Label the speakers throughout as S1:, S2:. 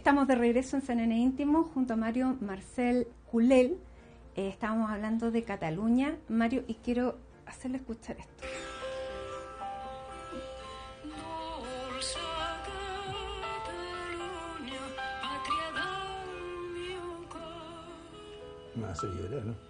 S1: Estamos de regreso en CNN Íntimo junto a Mario Marcel Culel. Estábamos hablando de Cataluña, Mario, y quiero hacerle escuchar esto.
S2: Me hace llorar, ¿no?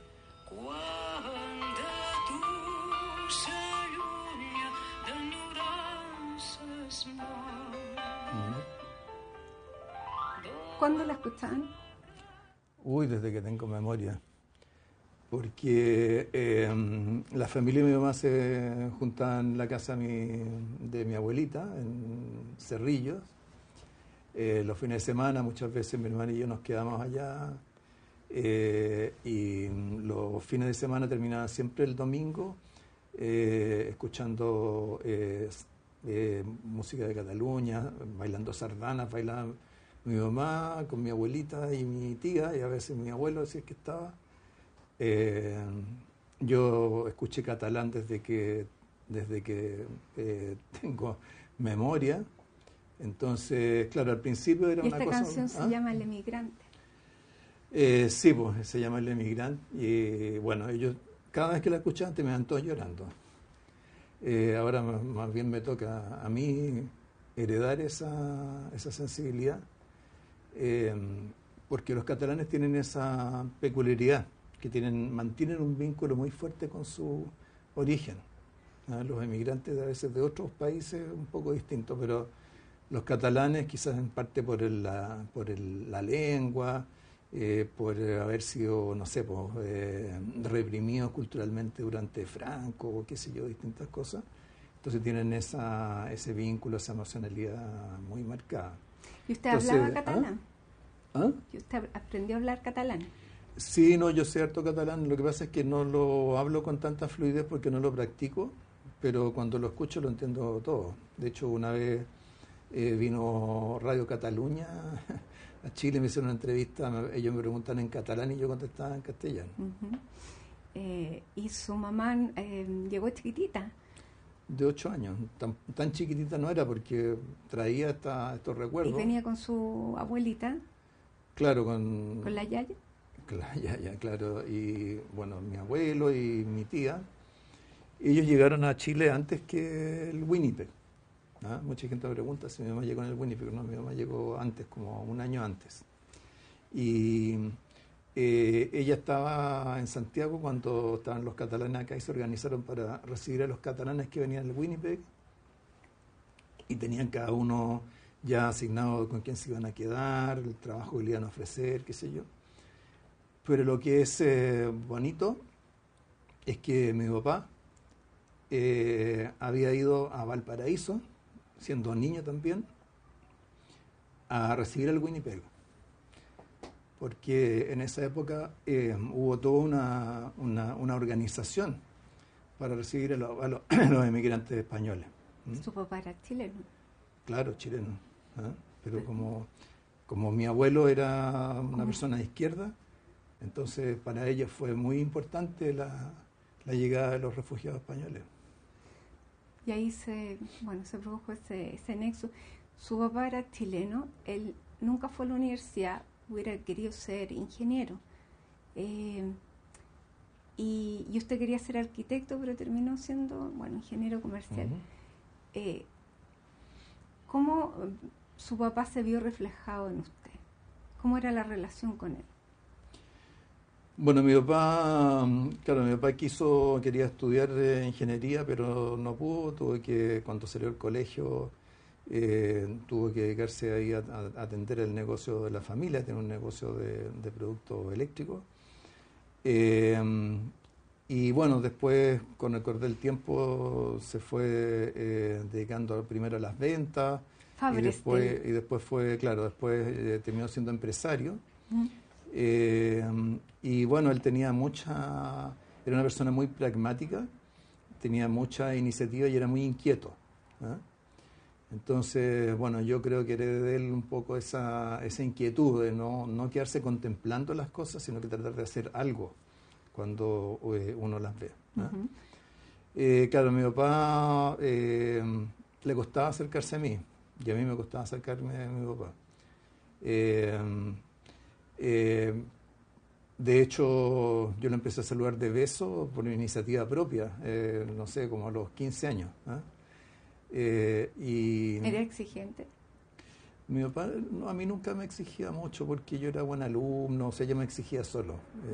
S1: ¿Cuándo la escuchaban?
S2: Uy, desde que tengo memoria. Porque la familia de mi mamá se juntaba en la casa de mi abuelita, en Cerrillos. Los fines de semana, muchas veces mi hermana y yo nos quedamos allá. Y los fines de semana terminaban siempre el domingo escuchando música de Cataluña, bailando sardanas, bailaba mi mamá con mi abuelita y mi tía, y a veces mi abuelo, si es que estaba. Yo escuché catalán desde que tengo memoria. Entonces, claro, al principio era una cosa...
S1: ¿Y esta canción se llama El Emigrante?
S2: Sí, pues se llama El Emigrante. Y bueno, ellos, cada vez que la escuchaban, me iban todos llorando. Ahora más bien me toca a mí heredar esa sensibilidad. Porque los catalanes tienen esa peculiaridad, que mantienen un vínculo muy fuerte con su origen. Los emigrantes a veces de otros países un poco distintos, pero los catalanes quizás en parte por la lengua, por haber sido, no sé, reprimidos culturalmente durante Franco, o qué sé yo, distintas cosas. Entonces tienen ese vínculo, esa emocionalidad muy marcada.
S1: ¿Y usted hablaba catalán?
S2: ¿Ah?
S1: ¿Y usted aprendió a hablar catalán?
S2: Sí, no, yo sé harto catalán. Lo que pasa es que no lo hablo con tanta fluidez porque no lo practico, pero cuando lo escucho lo entiendo todo. De hecho, una vez vino Radio Cataluña a Chile, me hicieron una entrevista, ellos me preguntan en catalán y yo contestaba en castellano.
S1: ¿Y su mamá llegó chiquitita?
S2: De 8 años, tan chiquitita no era porque traía estos recuerdos.
S1: ¿Y venía con su abuelita?
S2: Claro,
S1: ¿Con la yaya?
S2: Con la yaya, claro. Y bueno, mi abuelo y mi tía, ellos llegaron a Chile antes que el Winnipeg. Mucha gente me pregunta si mi mamá llegó en el Winnipeg. No, mi mamá llegó antes, como un año antes. Y ella estaba en Santiago cuando estaban los catalanes acá y se organizaron para recibir a los catalanes que venían al Winnipeg, y tenían cada uno ya asignado con quién se iban a quedar, el trabajo que le iban a ofrecer, qué sé yo. Pero lo que es bonito es que mi papá había ido a Valparaíso, siendo niño también, a recibir al Winnipeg. Porque en esa época hubo toda una organización para recibir a los emigrantes españoles.
S1: ¿Su papá era chileno?
S2: Claro, chileno. Pero como mi abuelo era una persona de izquierda, entonces para ellos fue muy importante la llegada de los refugiados españoles.
S1: Y ahí se produjo ese nexo. Su papá era chileno, él nunca fue a la universidad, hubiera querido ser ingeniero. Y usted quería ser arquitecto, pero terminó siendo, ingeniero comercial. ¿Cómo su papá se vio reflejado en usted? ¿Cómo era la relación con él?
S2: Bueno, mi papá quería estudiar ingeniería, pero no pudo. Cuando salió del colegio, tuvo que dedicarse ahí a atender el negocio de la familia, tiene un negocio de productos eléctricos. Y bueno, después, con el correr del tiempo, se fue dedicando primero a las ventas, y después terminó siendo empresario. Y bueno, él era una persona muy pragmática, tenía mucha iniciativa y era muy inquieto. Entonces, bueno, yo creo que heredé de él un poco esa inquietud de no quedarse contemplando las cosas, sino que tratar de hacer algo cuando uno las ve. Claro, a mi papá le costaba acercarse a mí, y a mí me costaba acercarme a mi papá. Eh, eh, de hecho, yo lo empecé a saludar de beso por iniciativa propia, no sé, como a los 15 años.
S1: ¿Era exigente?
S2: Mi papá no, a mí nunca me exigía mucho porque yo era buen alumno, o sea, yo me exigía solo.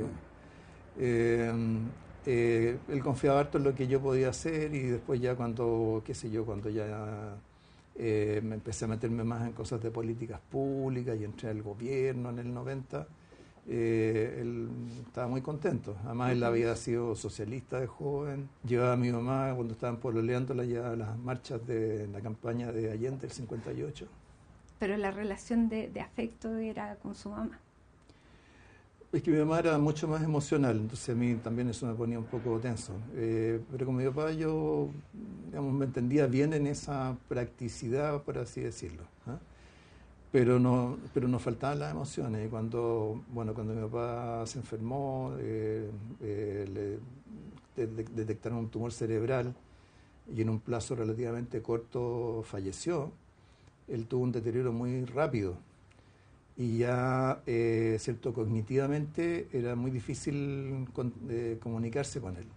S2: Él confiaba harto en lo que yo podía hacer y después ya cuando, qué sé yo, cuando ya me empecé a meterme más en cosas de políticas públicas y entré al gobierno en el 90, él estaba muy contento. Además, él había sido socialista de joven. Llevaba a mi mamá cuando estaban pololeándola ya a las marchas de la campaña de Allende, el 58.
S1: Pero la relación de afecto era con su mamá.
S2: Es que mi mamá era mucho más emocional, entonces a mí también eso me ponía un poco tenso. Pero con mi papá yo, digamos, me entendía bien en esa practicidad, por así decirlo. Pero nos faltaban las emociones. Y cuando mi papá se enfermó, le detectaron un tumor cerebral y en un plazo relativamente corto falleció. Él tuvo un deterioro muy rápido y ya, cierto, cognitivamente era muy difícil comunicarse con él.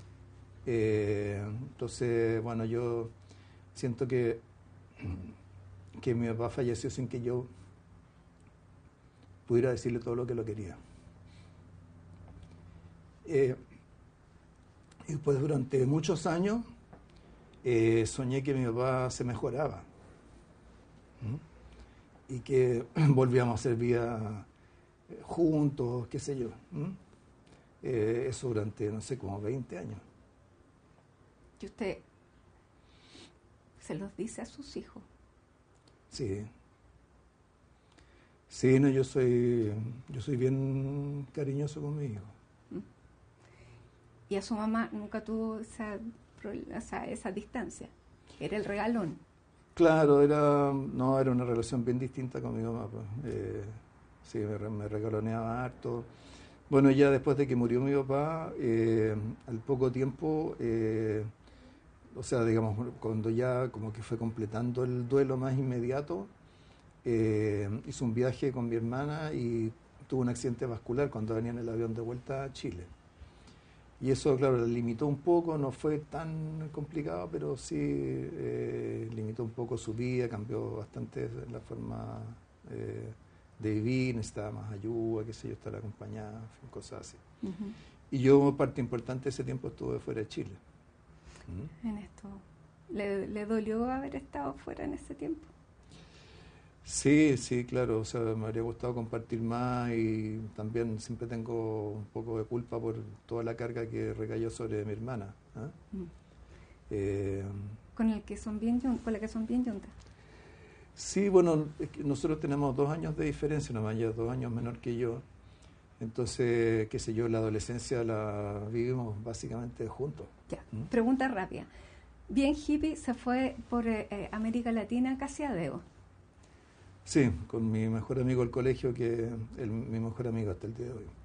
S2: Entonces, bueno, yo siento que mi papá falleció sin que yo pudiera decirle todo lo que lo quería. Y después, durante muchos años, soñé que mi papá se mejoraba. Y que volvíamos a hacer vida juntos, qué sé yo. Eso durante, no sé, como 20 años.
S1: ¿Y usted se los dice a sus hijos?
S2: Sí. Sí, no, yo soy bien cariñoso con mi hijo.
S1: ¿Y a su mamá nunca tuvo esa distancia? ¿Era el regalón?
S2: Claro, era una relación bien distinta con mi mamá. Pues. Sí, me regaloneaba harto. Bueno, ya después de que murió mi papá, al poco tiempo, o sea, digamos, cuando ya como que fue completando el duelo más inmediato, hizo un viaje con mi hermana y tuvo un accidente vascular cuando venía en el avión de vuelta a Chile. Y eso, claro, la limitó un poco, no fue tan complicado, pero sí limitó un poco su vida, cambió bastante la forma de vivir, necesitaba más ayuda, qué sé yo, estar acompañada, cosas así.
S1: Uh-huh.
S2: Y yo, parte importante de ese tiempo, estuve fuera de Chile.
S1: En esto, ¿le dolió haber estado fuera en ese tiempo?
S2: Sí, sí, claro, o sea, me habría gustado compartir más y también siempre tengo un poco de culpa por toda la carga que recayó sobre mi hermana.
S1: Con la que son bien juntas.
S2: Sí, bueno, es que nosotros tenemos 2 años de diferencia, nomás, ella es 2 años menor que yo, entonces, qué sé yo, la adolescencia la vivimos básicamente juntos.
S1: Ya, pregunta rápida. Bien hippie se fue por América Latina casi a dedo.
S2: Sí, con mi mejor amigo del colegio, que es mi mejor amigo hasta el día de hoy.